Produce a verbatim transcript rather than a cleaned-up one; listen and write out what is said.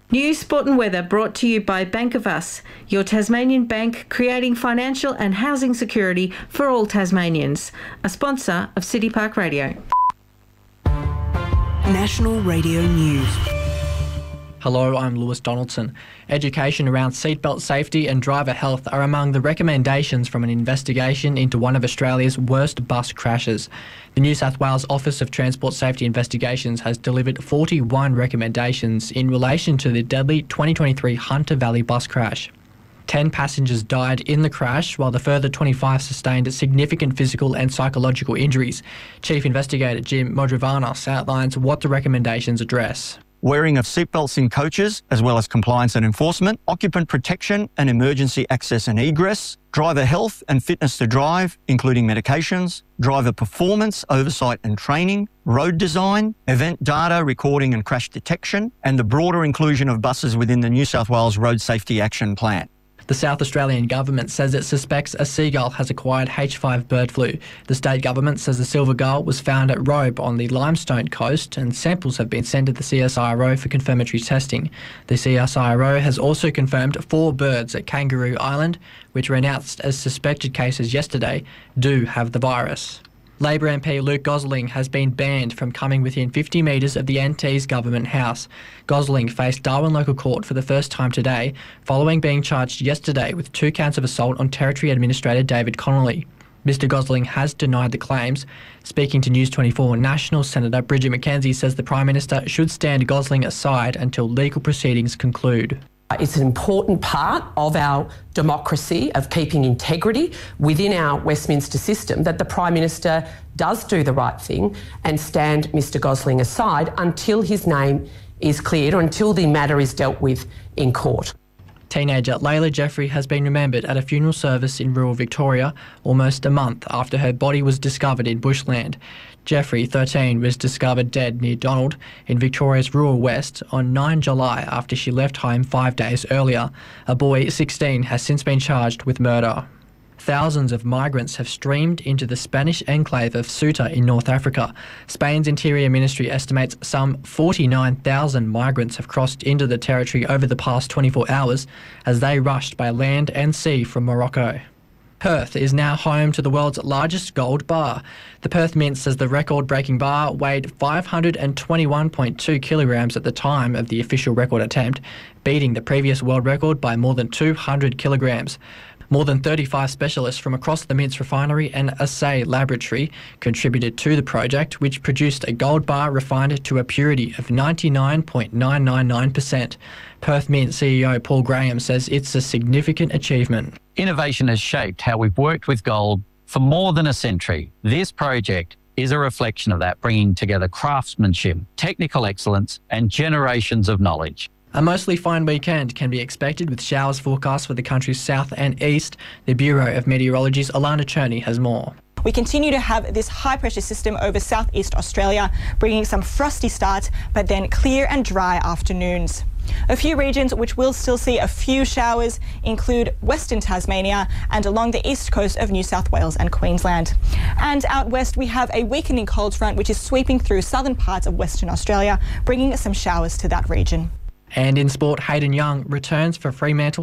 News, sport and weather brought to you by Bank of Us, your Tasmanian bank creating financial and housing security for all Tasmanians. A sponsor of City Park Radio. National Radio News. Hello, I'm Lewis Donaldson. Education around seatbelt safety and driver health are among the recommendations from an investigation into one of Australia's worst bus crashes. The New South Wales Office of Transport Safety Investigations has delivered forty-one recommendations in relation to the deadly twenty twenty-three Hunter Valley bus crash. Ten passengers died in the crash, while the further twenty-five sustained significant physical and psychological injuries. Chief Investigator Jim Modrovanos outlines what the recommendations address. Wearing of seatbelts in coaches, as well as compliance and enforcement, occupant protection and emergency access and egress, driver health and fitness to drive, including medications, driver performance, oversight and training, road design, event data, recording and crash detection, and the broader inclusion of buses within the New South Wales Road Safety Action Plan. The South Australian government says it suspects a seagull has acquired H five bird flu. The state government says the silver gull was found at Robe on the Limestone coast, and samples have been sent to the C S I R O for confirmatory testing. The C S I R O has also confirmed four birds at Kangaroo Island, which were announced as suspected cases yesterday, do have the virus. Labor M P Luke Gosling has been banned from coming within fifty metres of the N T's Government House. Gosling faced Darwin Local Court for the first time today, following being charged yesterday with two counts of assault on Territory Administrator David Connolly. Mister Gosling has denied the claims. Speaking to News twenty-four, National Senator Bridget McKenzie says the Prime Minister should stand Gosling aside until legal proceedings conclude. It's an important part of our democracy, of keeping integrity within our Westminster system, that the Prime Minister does do the right thing and stand Mister Gosling aside until his name is cleared or until the matter is dealt with in court. Teenager Layla Jeffrey has been remembered at a funeral service in rural Victoria almost a month after her body was discovered in bushland. Jeffrey, thirteen, was discovered dead near Donald in Victoria's rural west on the ninth of July after she left home five days earlier. A boy, sixteen, has since been charged with murder. Thousands of migrants have streamed into the Spanish enclave of Ceuta in North Africa. Spain's Interior Ministry estimates some forty-nine thousand migrants have crossed into the territory over the past twenty-four hours as they rushed by land and sea from Morocco. Perth is now home to the world's largest gold bar. The Perth Mint says the record-breaking bar weighed five hundred twenty-one point two kilograms at the time of the official record attempt, beating the previous world record by more than two hundred kilograms. More than thirty-five specialists from across the Mint's refinery and assay laboratory contributed to the project, which produced a gold bar refined to a purity of ninety-nine point nine nine nine percent. Perth Mint C E O Paul Graham says it's a significant achievement. Innovation has shaped how we've worked with gold for more than a century. This project is a reflection of that, bringing together craftsmanship, technical excellence and generations of knowledge. A mostly fine weekend can be expected with showers forecast for the country's south and east. The Bureau of Meteorology's Alana Cherney has more. We continue to have this high-pressure system over southeast Australia, bringing some frosty starts, but then clear and dry afternoons. A few regions which will still see a few showers include Western Tasmania and along the east coast of New South Wales and Queensland. And out west we have a weakening cold front which is sweeping through southern parts of Western Australia, bringing some showers to that region. And in sport, Hayden Young returns for Fremantle